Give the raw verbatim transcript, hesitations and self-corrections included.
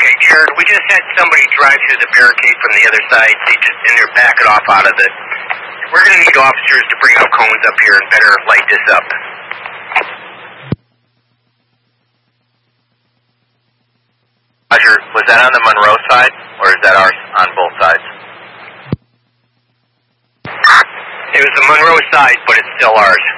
Okay, Jared, we just had somebody drive through the barricade from the other side, they just, and they're backing off out of it. We're going to need officers to bring out cones up here and better light this up. Roger, was that on the Monroe side, or is that ours on both sides? It was the Monroe side, but it's still ours.